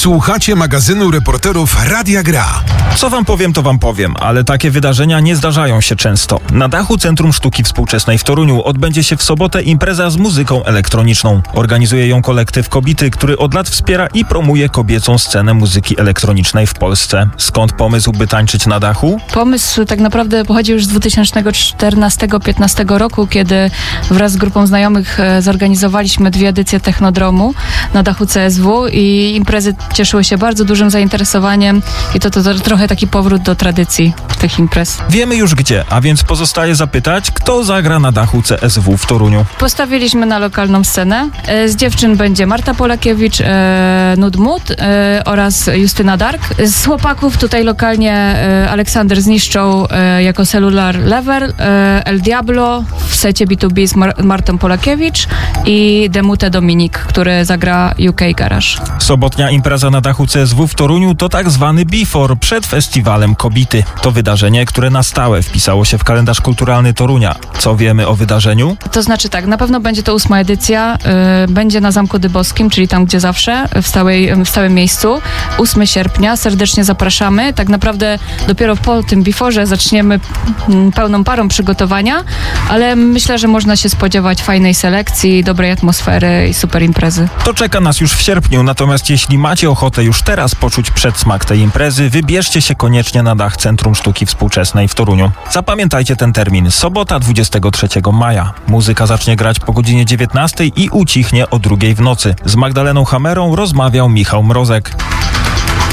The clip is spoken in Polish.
Słuchacie magazynu reporterów Radia Gra. Co wam powiem, to wam powiem, ale takie wydarzenia nie zdarzają się często. Na dachu Centrum Sztuki Współczesnej w Toruniu odbędzie się w sobotę impreza z muzyką elektroniczną. Organizuje ją kolektyw Kobity, który od lat wspiera i promuje kobiecą scenę muzyki elektronicznej w Polsce. Skąd pomysł, by tańczyć na dachu? Pomysł tak naprawdę pochodzi już z 2014-15 roku, kiedy wraz z grupą znajomych zorganizowaliśmy 2 edycje Technodromu na dachu CSW i imprezy cieszyły się bardzo dużym zainteresowaniem i to trochę taki powrót do tradycji tych imprez. Wiemy już gdzie, a więc pozostaje zapytać, kto zagra na dachu CSW w Toruniu. Postawiliśmy na lokalną scenę. Z dziewczyn będzie Marta Polakiewicz, Nudmut oraz Justyna Dark. Z chłopaków tutaj lokalnie Aleksander Zniszczą jako Cellular Level, El Diablo w secie B2B z Martą Polakiewicz i Demute Dominik, który zagra UK Garage. Sobotnia impreza na dachu CSW w Toruniu to tak zwany before przed festiwalem Kobity. To wydarzenie, które na stałe wpisało się w kalendarz kulturalny Torunia. Co wiemy o wydarzeniu? To znaczy tak, na pewno będzie to 8. edycja, będzie na Zamku Dybowskim, czyli tam gdzie zawsze, w stałym miejscu. 8 sierpnia, serdecznie zapraszamy. Tak naprawdę dopiero po tym before'ze zaczniemy pełną parą przygotowania, ale myślę, że można się spodziewać fajnej selekcji, dobrej atmosfery i super imprezy. To czeka nas już w sierpniu, natomiast jeśli macie ochotę już teraz poczuć przedsmak tej imprezy, wybierzcie się koniecznie na dach Centrum Sztuki Współczesnej w Toruniu. Zapamiętajcie ten termin, sobota 23 maja. Muzyka zacznie grać po godzinie 19 i ucichnie o 2 w nocy. Z Magdaleną Hamerą rozmawiał Michał Mrozek.